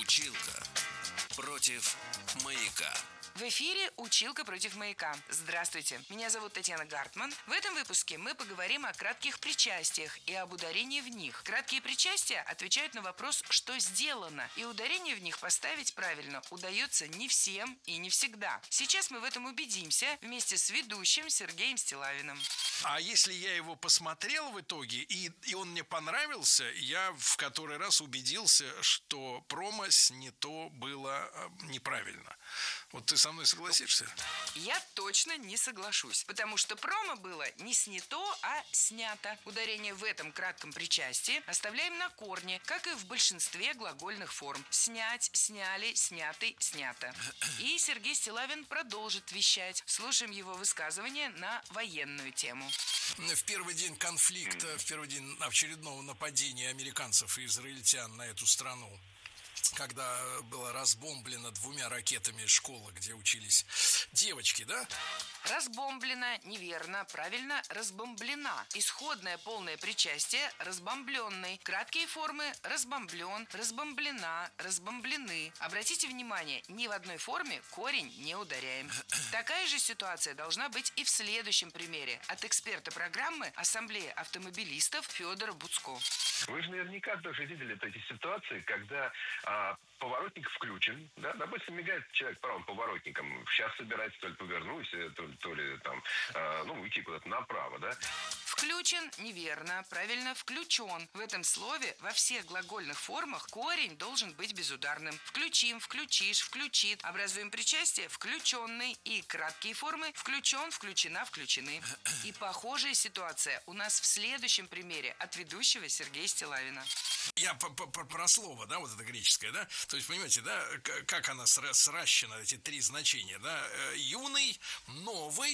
Училка против маяка. В эфире «Училка против маяка». Здравствуйте, меня зовут Татьяна Гартман. В этом выпуске мы поговорим о кратких причастиях и об ударении в них. Краткие причастия отвечают на вопрос «что сделано?», и ударение в них поставить правильно удается не всем и не всегда. Сейчас мы в этом убедимся вместе с ведущим Сергеем Стиллавиным. А если я его посмотрел в итоге, и он мне понравился, я в который раз убедился, что промо снято было неправильно. Вот ты со мной согласишься? Я точно не соглашусь, потому что промо было не снято, а снято. Ударение в этом кратком причастии оставляем на корне, как и в большинстве глагольных форм. Снять, сняли, снятый, снято. И Сергей Стиллавин продолжит вещать. Слушаем его высказывание на военную тему. В первый день конфликта, в первый день очередного нападения американцев и израильтян на эту страну, когда была разбомблена 2 ракетами школа, где учились девочки, да? Разбомблена, неверно, правильно, разбомблена. Исходное полное причастие – разбомбленный. Краткие формы – разбомблен, разбомблена, разбомблены. Обратите внимание, ни в одной форме корень не ударяем. Такая же ситуация должна быть и в следующем примере от эксперта программы Ассамблеи автомобилистов Федора Буцко. Вы же наверняка тоже видели эти ситуации, когда поворотник включен, да, допустим, мигает человек правым поворотником, сейчас собирается то ли повернуть, то ли там, уйти куда-то направо, да. Включен, неверно, правильно, включен. В этом слове во всех глагольных формах корень должен быть безударным. Включим, включишь, включит. Образуем причастие включенный и краткие формы включен, включена, включены. И похожая ситуация у нас в следующем примере от ведущего Сергея Стиллавина. Я про слово, да, вот это греческое, да? То есть, понимаете, да, как она сращена, эти 3 значения, да? Юный, новый